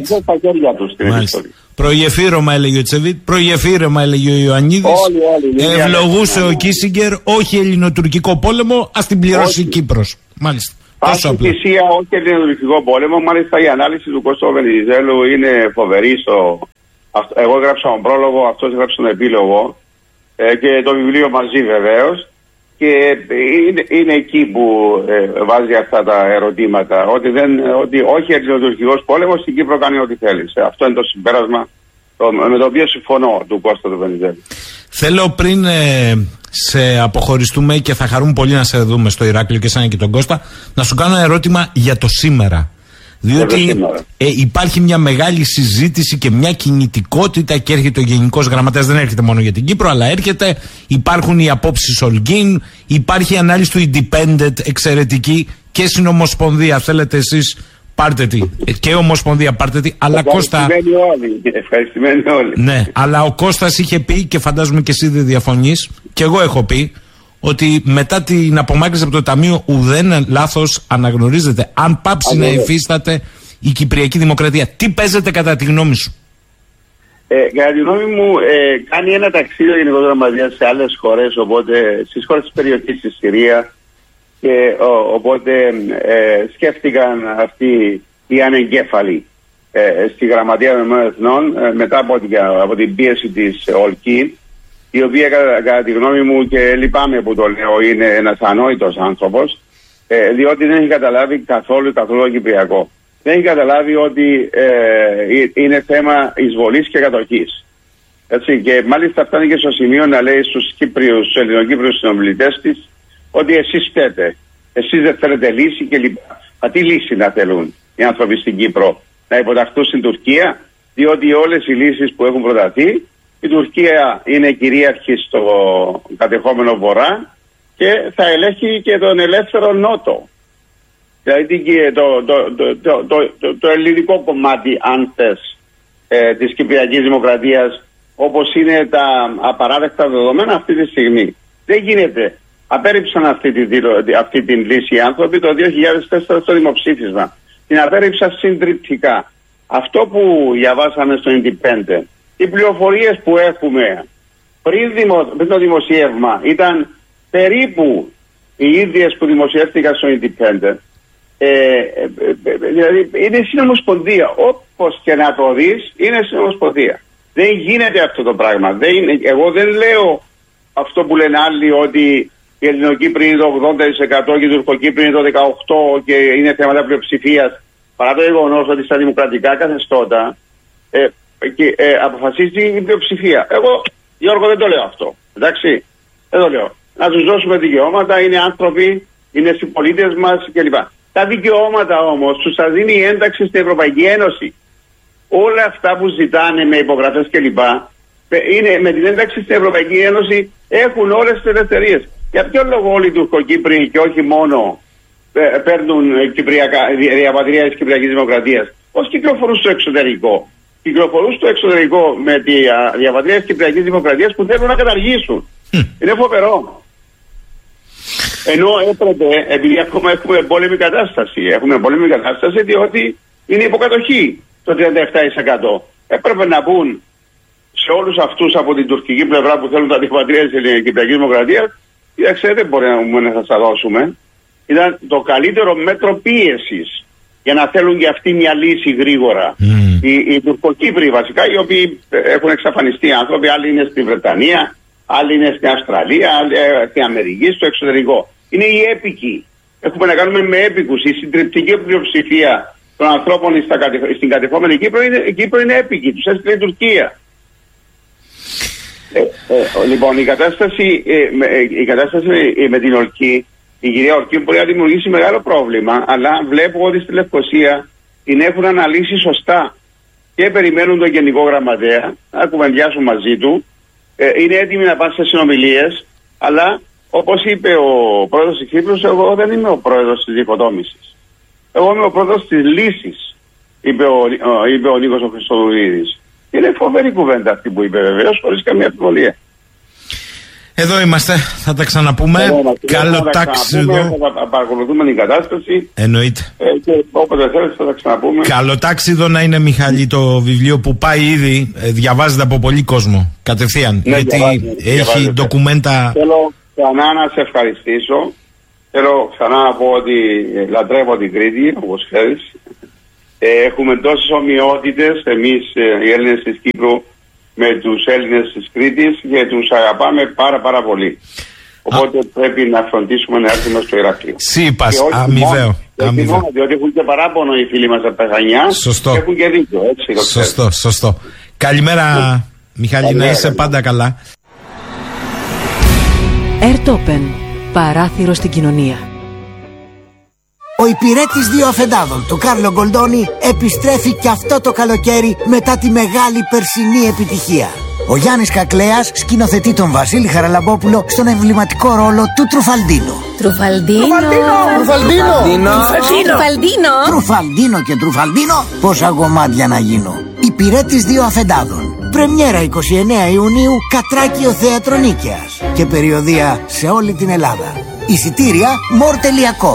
S10: Προγεφύρωμα έλεγε ο Ετσεβίτ. Προγεφύρωμα έλεγε ο Ιωαννίδης. Ευλογούσε ο Κίσιγκερ. Όχι ελληνοτουρκικό πόλεμο, ας την πληρώσει η Κύπρος. Μάλιστα.
S13: Στην θυσία, όχι ελληνοτουρκικό πόλεμο. Μάλιστα η ανάλυση του Κώστο Βενιζέλου είναι φοβερή. Στο... Εγώ έγραψα τον πρόλογο, αυτός έγραψε τον επίλογο ε, και το βιβλίο μαζί βεβαίως. Και είναι, είναι εκεί που ε, βάζει αυτά τα ερωτήματα. Ότι, δεν, ότι όχι ελληνοτουρκικός πόλεμος, στην Κύπρο κάνει ό,τι θέλει. Αυτό είναι το συμπέρασμα το, με το οποίο συμφωνώ του Κώστα του Βενιζέλου.
S10: Θέλω πριν ε, σε αποχωριστούμε και θα χαρούμε πολύ να σε δούμε στο Ηράκλειο και σαν και τον Κώστα, να σου κάνω ένα ερώτημα για το σήμερα. Διότι ε, υπάρχει μια μεγάλη συζήτηση και μια κινητικότητα και έρχεται ο Γενικός Γραμματέας, δεν έρχεται μόνο για την Κύπρο, αλλά έρχεται, υπάρχουν οι απόψεις Ολγκίν, υπάρχει η ανάλυση του Independent εξαιρετική και στην Ομοσπονδία. Θέλετε εσείς πάρτε τη, και Ομοσπονδία πάρτε τη, αλλά Κώστα...
S13: Όλοι. Ευχαριστημένοι όλοι.
S10: Ναι, αλλά ο Κώστας είχε πει και φαντάζομαι και εσύ δεν διαφωνείς, και εγώ έχω πει, ότι μετά την απομάκρυνση από το Ταμείο ουδέν λάθος αναγνωρίζεται. Αν πάψει να υφίσταται η Κυπριακή Δημοκρατία, τι παίζεται κατά τη γνώμη σου?
S13: Ε, κατά τη γνώμη μου, ε, κάνει ένα ταξίδι γενικότερα μαζί σε άλλες χώρες, οπότε στις χώρες της περιοχής της Συρία, και ο, οπότε ε, σκέφτηκαν αυτοί οι ανεγκέφαλοι ε, στη Γραμματεία των Εθνών ε, μετά από την, από την πίεση της Ολκή, η οποία κατά, κατά τη γνώμη μου, και λυπάμαι που το λέω, είναι ένας ανόητος άνθρωπος, ε, διότι δεν έχει καταλάβει καθόλου καθόλου το Κυπριακό. Δεν έχει καταλάβει ότι ε, είναι θέμα εισβολής και κατοχής. Έτσι, και μάλιστα φτάνει και στο σημείο να λέει στους Κύπριους, στους Ελληνοκύπριους συνομιλητές της, ότι εσείς φταίτε, εσείς δεν θέλετε λύση και λοιπά. Μα τι λύση να θέλουν οι άνθρωποι στην Κύπρο? Να υποταχθούν στην Τουρκία, διότι όλες οι λύσεις που έχουν προταθεί, η Τουρκία είναι κυρίαρχη στο κατεχόμενο βορρά και θα ελέγχει και τον ελεύθερο Νότο. Δηλαδή το, το, το, το, το, το, το ελληνικό κομμάτι, αν θες, ε, της Κυπριακής Δημοκρατίας, όπως είναι τα απαράδεκτα δεδομένα αυτή τη στιγμή. Δεν γίνεται. Απέρριψαν αυτή, τη, αυτή την λύση οι άνθρωποι το δύο χιλιάδες τέσσερα στο δημοψήφισμα. Την απέρριψαν συντριπτικά. Αυτό που διαβάσαμε στο Independent, οι πληροφορίες που έχουμε πριν, δημο, πριν το δημοσίευμα ήταν περίπου οι ίδιες που δημοσιεύτηκαν στο Independent. Ε, ε, ε, δηλαδή είναι συνομοσπονδία. Όπως και να το δεις, είναι συνομοσπονδία. Δεν γίνεται αυτό το πράγμα. Δεν είναι, εγώ δεν λέω αυτό που λένε άλλοι ότι η Ελληνοκύπρη είναι το ογδόντα τοις εκατό και η Τουρκοκύπρη είναι το δεκαοκτώ τοις εκατό και είναι θέματα πλειοψηφίας. Παρά το γεγονός ότι στα δημοκρατικά καθεστώτα ε, και, ε, αποφασίζει η πλειοψηφία. Εγώ, Γιώργο, δεν το λέω αυτό. Εντάξει, δεν το λέω. Να τους δώσουμε δικαιώματα, είναι άνθρωποι, είναι συμπολίτες μας κλπ. Τα δικαιώματα όμως τους θα δίνει η ένταξη στην Ευρωπαϊκή Ένωση. Όλα αυτά που ζητάνε με υπογραφές κλπ. Είναι, με την ένταξη στην Ευρωπαϊκή Ένωση έχουν όλες τις ελευθερίες. Για ποιο λόγο όλοι οι Τουρκοκύπροι και όχι μόνο ε, παίρνουν διαπατρία της Κυπριακής Δημοκρατίας? Πώς κυκλοφορούν στο εξωτερικό? Κυκλοφορούν στο εξωτερικό με τη διαπατρία της Κυπριακής Δημοκρατίας που θέλουν να καταργήσουν. Mm. Είναι φοβερό. Ενώ έπρεπε, επειδή ακόμα έχουμε πόλεμη κατάσταση, έχουμε πόλεμη κατάσταση διότι είναι υποκατοχή το τριάντα επτά τοις εκατό. Έπρεπε να πούν σε όλους αυτούς από την τουρκική πλευρά που θέλουν τα διαπατρία της Κυπριακής Δημοκρατίας, κοίταξε, δεν μπορεί να σας τα δώσουμε. Ήταν το καλύτερο μέτρο πίεσης για να θέλουν και αυτοί μια λύση γρήγορα. Mm. Οι, οι Τουρκοκύπροι βασικά, οι οποίοι έχουν εξαφανιστεί άνθρωποι, άλλοι είναι στη Βρετανία, άλλοι είναι στην Αυστραλία, άλλοι στην Αμερική, στο εξωτερικό. Είναι οι έπικοι. Έχουμε να κάνουμε με έπικους. Η συντριπτική πλειοψηφία των ανθρώπων στην κατεχόμενη Κύπρο είναι, η Κύπρο είναι έπικη. Τους έστειλε η Τουρκία. Ε, ε, λοιπόν, η κατάσταση, ε, με, η κατάσταση ε, με την Ορκή, η κυρία Ορκή μπορεί να δημιουργήσει μεγάλο πρόβλημα, αλλά βλέπω ότι στη Λευκοσία την έχουν αναλύσει σωστά και περιμένουν τον Γενικό Γραμματέα να κουβεντιάσουν μαζί του. Ε, είναι έτοιμοι να πάνε σε συνομιλίες, αλλά όπως είπε ο πρόεδρος της Κύπρου, εγώ δεν είμαι ο πρόεδρος της διχοτόμησης. Εγώ είμαι ο πρόεδρος της λύσης, είπε ο, ο, είπε ο Νίκος ο Χριστοδουλίδης. Είναι φοβερή κουβέντα αυτή που είπε, βεβαίως, χωρίς καμία αμφιβολία.
S10: Εδώ είμαστε, θα τα ξαναπούμε. Εδώ, Καλό ταξίδι.
S13: Θα παρακολουθούμε την κατάσταση.
S10: Εννοείται.
S13: Ε, και όποτε θέλετε θα τα ξαναπούμε.
S10: Καλό ταξίδι να είναι, Μιχάλη, το βιβλίο που πάει ήδη, διαβάζεται από πολύ κόσμο κατευθείαν. Ναι, γιατί διαβάζεται, έχει διαβάζεται. Ντοκουμέντα.
S13: Θέλω ξανά να σε ευχαριστήσω. Θέλω ξανά να πω ότι λατρεύω την Κρήτη, όπως ξέρεις. Ε, έχουμε τόσες ομοιότητες εμείς ε, οι Έλληνες της Κύπρου με τους Έλληνες της Κρήτης και τους αγαπάμε πάρα πάρα πολύ. Οπότε Α. πρέπει να φροντίσουμε να έρθουμε στο Ηράκλειο.
S10: Σύπας, αμοιβαίο.
S13: Μόνο, διότι έχουν και παράπονο οι φίλοι μας από τα Χανιά.
S10: Σωστό.
S13: Και έχουν και δίκιο, έτσι.
S10: Σωστό, σωστό. Καλημέρα, Μιχάλη, καλημέρα, να είσαι καλημέρα. Πάντα καλά.
S11: Ερτόπεν, παράθυρο στην κοινωνία.
S2: Ο υπηρέτης δύο αφεντάδων του Κάρλο Γκολντόνι επιστρέφει και αυτό το καλοκαίρι μετά τη μεγάλη περσινή επιτυχία. Ο Γιάννης Κακλέας σκηνοθετεί τον Βασίλη Χαραλαμπόπουλο στον εμβληματικό ρόλο του Τρουφαλντίνο.
S14: Τρουφαλντίνο!
S2: Τρουφαλντίνο!
S14: Τρουφαλντίνο!
S2: Τρουφαλντίνο και Τρουφαλντίνο, πόσα γομάτια να γίνω. Υπηρέτης δύο αφεντάδων. Πρεμιέρα εικοστή ενάτη Ιουνίου, Κατράκιο Θέατρο Νίκαιας. Και περιοδεία σε όλη την Ελλάδα. Εισιτήρια more τελεία com.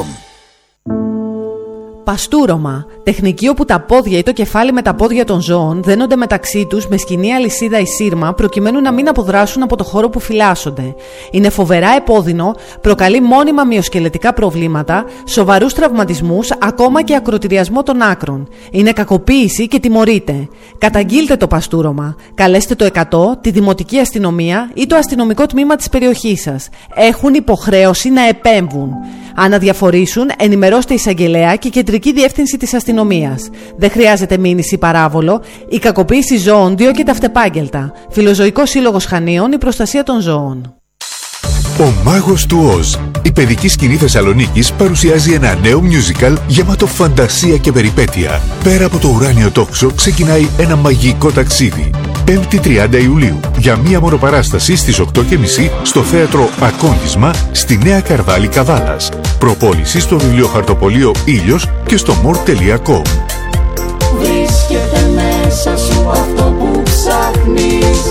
S6: Παστούρωμα. Τεχνική όπου τα πόδια ή το κεφάλι με τα πόδια των ζώων δένονται μεταξύ τους με σκηνή αλυσίδα ή σύρμα προκειμένου να μην αποδράσουν από το χώρο που φυλάσσονται. Είναι φοβερά επώδυνο, προκαλεί μόνιμα μυοσκελετικά προβλήματα, σοβαρούς τραυματισμούς, ακόμα και ακροτηριασμό των άκρων. Είναι κακοποίηση και τιμωρείται. Καταγγείλτε το παστούρωμα. Καλέστε το εκατό, τη Δημοτική Αστυνομία ή το αστυνομικό τμήμα της περιοχής σας. Έχουν υποχρέωση να επέμβουν. Αν αδιαφορήσουν, ενημερώστε εισαγγελέα και κεντρική διεύθυνση της αστυνομίας. Δεν χρειάζεται μήνυση παράβολο. Η κακοποίηση ζώων διώκεται αυτεπάγγελτα. Φιλοζωικός Σύλλογος Χανίων, η προστασία των ζώων.
S15: Ο Μάγος του Οζ. Η παιδική σκηνή Θεσσαλονίκης παρουσιάζει ένα νέο musical γεμάτο φαντασία και περιπέτεια. Πέρα από το ουράνιο τόξο ξεκινάει ένα μαγικό ταξίδι. πέμπτη τριάντα Ιουλίου, για μία μονοπαράσταση στις οκτώ και μισή στο θέατρο Ακόντισμα στη Νέα Καρδάλη Καβάλας. Προπόληση στο βιβλιοχαρτοπωλείο Ήλιος και στο μορ τελεία κομ.
S8: Βρίσκεται μέσα σου αυτό που ψάχνεις.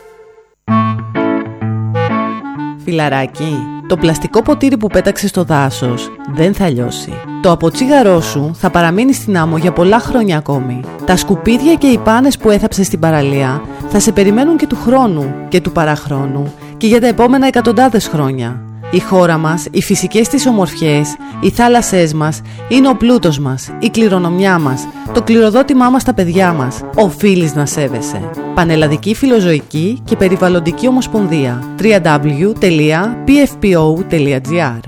S11: Φιλαράκι, το πλαστικό ποτήρι που πέταξε στο δάσος δεν θα λιώσει. Το αποτσίγαρό σου θα παραμείνει στην άμμο για πολλά χρόνια ακόμη. Τα σκουπίδια και οι πάνες που έθαψες στην παραλία θα σε περιμένουν και του χρόνου και του παραχρόνου και για τα επόμενα εκατοντάδες χρόνια. Η χώρα μας, οι φυσικές της ομορφιές, οι θάλασσές μας είναι ο πλούτος μας, η κληρονομιά μας, το κληροδότημά μας στα παιδιά μας. Οφείλεις να σέβεσαι. Πανελλαδική Φιλοζωική και Περιβαλλοντική Ομοσπονδία. double-u double-u double-u τελεία πι εφ πι ο τελεία τζι άρ.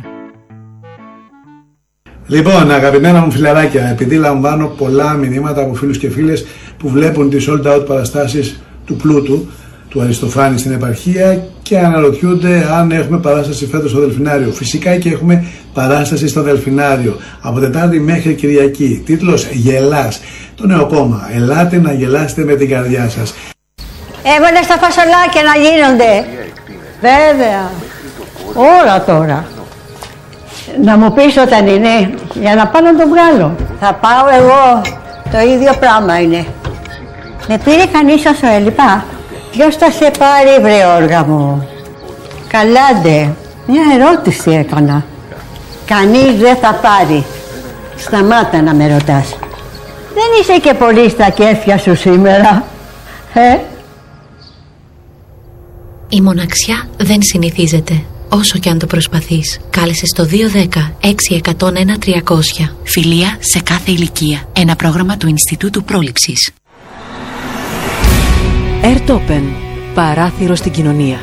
S1: Λοιπόν, αγαπημένα μου φιλαράκια, επειδή λαμβάνω πολλά μηνύματα από φίλους και φίλες που βλέπουν τις sold out παραστάσεις του πλούτου, του Αριστοφάνη στην επαρχία και αναρωτιούνται αν έχουμε παράσταση φέτος στο Δελφινάριο. Φυσικά και έχουμε παράσταση στο Δελφινάριο από Τετάρτη μέχρι Κυριακή. Τίτλος «Γελάς». Το νέο κόμμα. Ελάτε να γελάσετε με την καρδιά σας.
S16: Έβαλε στα φασολάκια να γίνονται. Βέβαια. Όλα τώρα. Να μου πεις όταν είναι, για να πάω να τον βγάλω. Θα πάω εγώ. Το ίδιο πράγμα είναι. Με πήρε κανείς όσο έλειπα. Ποιος θα σε πάρει, βρε όργα μου? Καλάντε. Μια ερώτηση έκανα. Κανείς δεν θα πάρει. Σταμάτα να με ρωτάς. Δεν είσαι και πολύ στα κέφια σου σήμερα, ε?
S17: Η μοναξιά δεν συνηθίζεται, όσο και αν το προσπαθείς. Κάλεσε στο δύο ένα μηδέν έξι ένα μηδέν ένα τριακόσια. Φιλία σε κάθε ηλικία. Ένα πρόγραμμα του Ινστιτούτου Πρόληψης.
S11: Airtopen. Παράθυρο στην κοινωνία.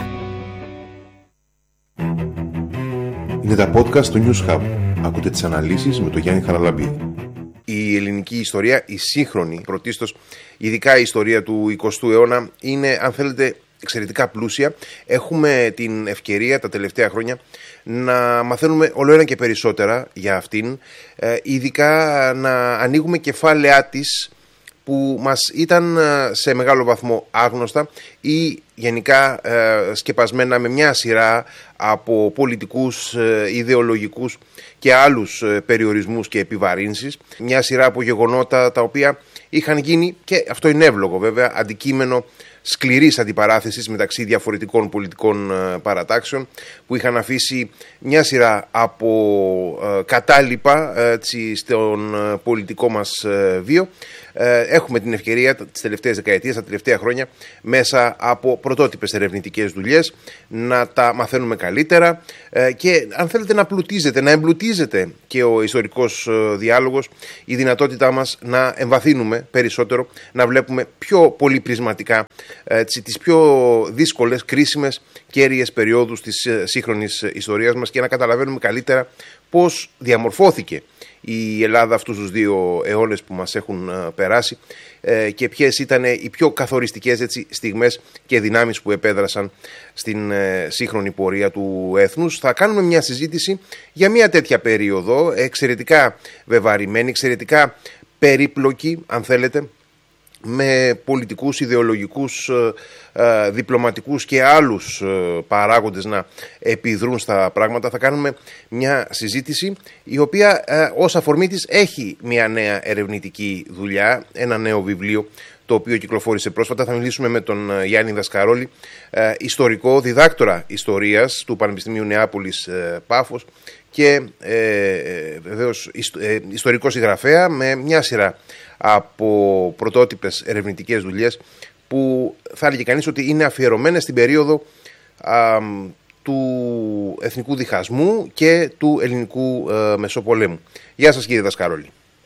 S18: Είναι τα podcast του News Hub. Ακούτε τις αναλύσεις με τον Γιάννη Χαραλαμπίδη.
S19: Η ελληνική ιστορία, η σύγχρονη πρωτίστως, ειδικά η ιστορία του εικοστού αιώνα, είναι, αν θέλετε, εξαιρετικά πλούσια. Έχουμε την ευκαιρία τα τελευταία χρόνια να μαθαίνουμε όλο ένα και περισσότερα για αυτήν, ε, ειδικά να ανοίγουμε κεφάλαιά της που μας ήταν σε μεγάλο βαθμό άγνωστα ή γενικά ε, σκεπασμένα με μια σειρά από πολιτικούς, ε, ιδεολογικούς και άλλους ε, περιορισμούς και επιβαρύνσεις. Μια σειρά από γεγονότα τα οποία είχαν γίνει, και αυτό είναι εύλογο βέβαια, αντικείμενο σκληρής αντιπαράθεσης μεταξύ διαφορετικών πολιτικών ε, παρατάξεων, που είχαν αφήσει μια σειρά από ε, κατάλοιπα ε, τσι, στον ε, πολιτικό μας ε, βίο. Ε, έχουμε την ευκαιρία τις τελευταίες δεκαετίες, τα τελευταία χρόνια, μέσα από πρωτότυπες ερευνητικές δουλειές να τα μαθαίνουμε καλύτερα ε, και αν θέλετε να πλουτίζεται, να εμπλουτίζεται και ο ιστορικός ε, διάλογος, η δυνατότητά μας να εμβαθύνουμε περισσότερο, να βλέπουμε πιο πολυπρισματικά ε, τις πιο δύσκολες, κρίσιμες, κέρυες περιόδους της ε, σύγχρονης ιστορίας μας και να καταλαβαίνουμε καλύτερα πώς διαμορφώθηκε η Ελλάδα αυτούς τους δύο αιώνες που μας έχουν uh, περάσει uh, και ποιες ήταν οι πιο καθοριστικές, έτσι, στιγμές και δυνάμεις που επέδρασαν στην uh, σύγχρονη πορεία του έθνους. Θα κάνουμε μια συζήτηση για μια τέτοια περίοδο, εξαιρετικά βεβαρημένη, εξαιρετικά περίπλοκη, αν θέλετε, με πολιτικούς, ιδεολογικούς, ε, διπλωματικούς και άλλους ε, παράγοντες να επιδρούν στα πράγματα. Θα κάνουμε μια συζήτηση η οποία ε, ως αφορμή της έχει μια νέα ερευνητική δουλειά, ένα νέο βιβλίο το οποίο κυκλοφόρησε πρόσφατα. Θα μιλήσουμε με τον Γιάννη Δασκαρόλη, ε, ιστορικό, διδάκτορα ιστορίας του Πανεπιστημίου Νεάπολης ε, Πάφος και ε, ε, βεβαίως ε, ιστορικό συγγραφέα με μια σειρά από πρωτότυπες ερευνητικές δουλειές που θα έλεγε κανείς ότι είναι αφιερωμένες στην περίοδο α, του εθνικού διχασμού και του ελληνικού α, Μεσοπολέμου. Γεια σας κύριε Δασκαρόλη.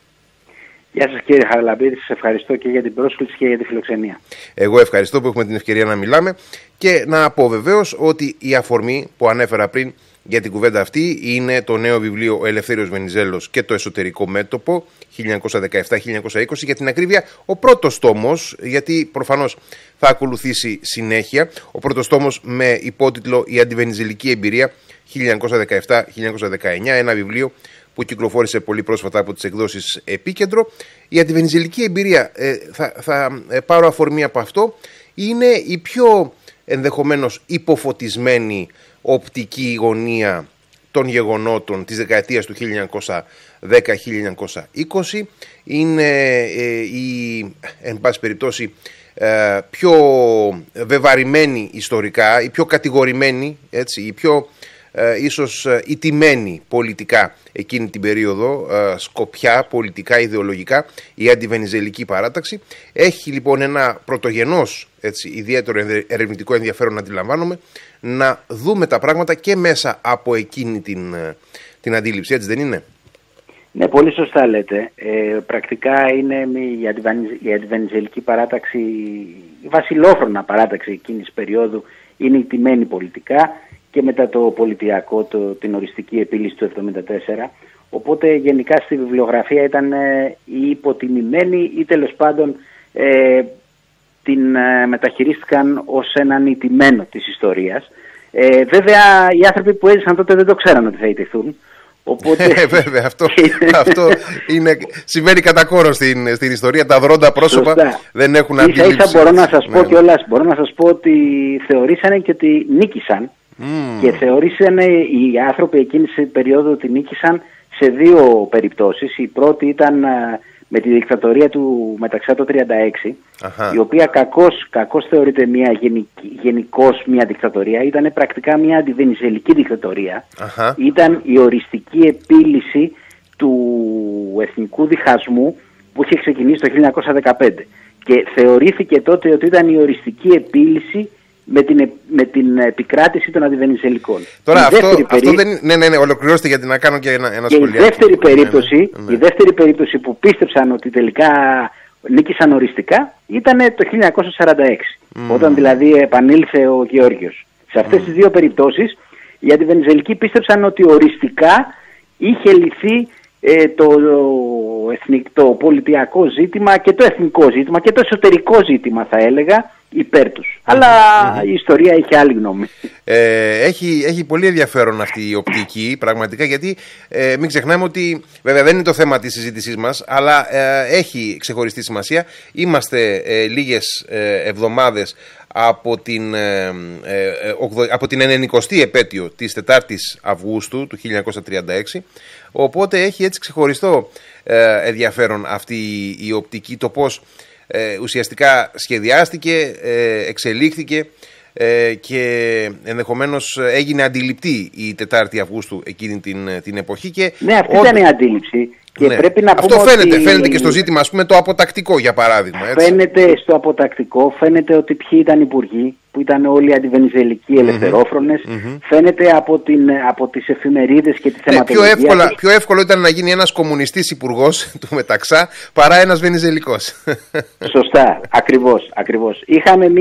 S20: Γεια σας κύριε Χαραλαμπίδη, σας ευχαριστώ και για την πρόσκληση και για τη φιλοξενία.
S19: Εγώ ευχαριστώ που έχουμε την ευκαιρία να μιλάμε και να πω βεβαίως ότι η αφορμή που ανέφερα πριν για την κουβέντα αυτή είναι το νέο βιβλίο «Ο Ελευθέριος Βενιζέλος και το εσωτερικό μέτωπο χίλια εννιακόσια δεκαεπτά με χίλια εννιακόσια είκοσι», για την ακρίβεια ο πρώτος τόμος, γιατί προφανώς θα ακολουθήσει συνέχεια, ο πρώτος τόμος με υπότιτλο «Η αντιβενιζελική εμπειρία χίλια εννιακόσια δεκαεπτά χίλια εννιακόσια δεκαεννιά, ένα βιβλίο που κυκλοφόρησε πολύ πρόσφατα από τις εκδόσεις Επίκεντρο. Η αντιβενιζελική εμπειρία, ε, θα, θα ε, πάρω αφορμή από αυτό, είναι η πιο ενδεχομένως υποφωτισμένη οπτική γωνία των γεγονότων της δεκαετίας του χίλια εννιακόσια δέκα χίλια εννιακόσια είκοσι. Είναι ε, η, εν πάση περιπτώσει, ε, πιο βεβαρημένη ιστορικά, η πιο κατηγορημένη, έτσι, η πιο ε, ίσως ε, ηττημένη πολιτικά εκείνη την περίοδο, ε, σκοπιά, πολιτικά, ιδεολογικά, η αντιβενιζελική παράταξη. Έχει λοιπόν ένα πρωτογενώς, έτσι, ιδιαίτερο ερευνητικό ενδιαφέρον, αντιλαμβάνομαι, να δούμε τα πράγματα και μέσα από εκείνη την, την αντίληψη, έτσι δεν είναι?
S20: Ναι, πολύ σωστά λέτε. Ε, πρακτικά είναι η, αντιβανιζ, η αντιβενιζελική παράταξη, η βασιλόφρονα παράταξη εκείνης της περίοδου, είναι ηττημένη πολιτικά και μετά το πολιτιακό, το, την οριστική επίλυση του εβδομήντα τέσσερα. Οπότε γενικά στη βιβλιογραφία ήταν ε, ή υποτιμημένη ή τέλος πάντων ε, την ε, μεταχειρίστηκαν ως έναν ηττημένο της ιστορίας. Ε, βέβαια οι άνθρωποι που έζησαν τότε δεν το ξέραν ότι θα ηττηθούν. Οπότε...
S19: Ε, βέβαια, αυτό, αυτό είναι, συμβαίνει κατά κόρο στην, στην ιστορία. Τα δρόντα πρόσωπα Σωστά. δεν έχουν αντίληψη.
S20: Ίσα ίσα μπορώ να σας πω ναι. κιόλας, μπορώ να σας πω ότι θεωρήσανε και ότι νίκησαν mm. και θεωρήσανε οι άνθρωποι εκείνης της περίοδου ότι νίκησαν σε δύο περιπτώσεις. Η πρώτη ήταν με τη δικτατορία του Μεταξά το τριάντα έξι, Αχα. η οποία κακώς, κακώς θεωρείται μια γενική, γενικώς μια δικτατορία, ήταν πρακτικά μια αντιβενιζελική δικτατορία. Αχα. Ήταν η οριστική επίλυση του εθνικού διχασμού που είχε ξεκινήσει το χίλια εννιακόσια δεκαπέντε και θεωρήθηκε τότε ότι ήταν η οριστική επίλυση με την, με την επικράτηση των αντιβενιζελικών.
S19: Τώρα η αυτό, αυτό περί... δεν είναι, ναι, ναι, ναι, ολοκληρώστε γιατί να κάνω και ένα, ένα
S20: και
S19: σχολείο.
S20: Η δεύτερη, περίπτωση, ναι, ναι. η δεύτερη περίπτωση που πίστεψαν ότι τελικά νίκησαν οριστικά ήταν το χίλια εννιακόσια σαράντα έξι, mm. όταν δηλαδή επανήλθε ο Γεώργιος. Σε αυτές mm. τις δύο περιπτώσεις οι αντιβενιζελικοί πίστεψαν ότι οριστικά είχε λυθεί ε, το, το, εθνικ, το πολιτιακό ζήτημα και το εθνικό ζήτημα και το εσωτερικό ζήτημα, θα έλεγα, υπέρ τους. Αλλά mm-hmm. η ιστορία έχει άλλη γνώμη.
S19: Ε, έχει, έχει πολύ ενδιαφέρον αυτή η οπτική, πραγματικά, γιατί ε, μην ξεχνάμε ότι βέβαια δεν είναι το θέμα της συζήτησής μας, αλλά ε, έχει ξεχωριστή σημασία. Είμαστε ε, λίγες ε, εβδομάδες από την, ε, ε, από την ενενηκοστή επέτειο της τετάρτης Αυγούστου του χίλια εννιακόσια τριάντα έξι, οπότε έχει έτσι ξεχωριστό ε, ενδιαφέρον αυτή η, η οπτική, το πώς Ε, ουσιαστικά σχεδιάστηκε, ε, εξελίχθηκε ε, και ενδεχομένως έγινε αντιληπτή η τετάρτη Αυγούστου εκείνη την, την εποχή. Και
S20: ναι, αυτή ήταν η αντίληψη. Και
S19: ναι.
S20: πρέπει να
S19: Αυτό
S20: πούμε
S19: φαίνεται,
S20: ότι...
S19: φαίνεται και στο ζήτημα, ας πούμε, το αποτακτικό, για παράδειγμα. Έτσι.
S20: Φαίνεται στο αποτακτικό, φαίνεται ότι ποιοι ήταν υπουργοί, που ήταν όλοι αντιβενιζελικοί ελευθερόφρονες. Mm-hmm. Φαίνεται από, την, από τις εφημερίδες και τη
S19: ναι,
S20: θεματολογία.
S19: Πιο, εύκολα, πιο εύκολο ήταν να γίνει ένας κομμουνιστής υπουργός του Μεταξά παρά ένας βενιζελικός.
S20: Σωστά, ακριβώς, ακριβώς. Είχαμε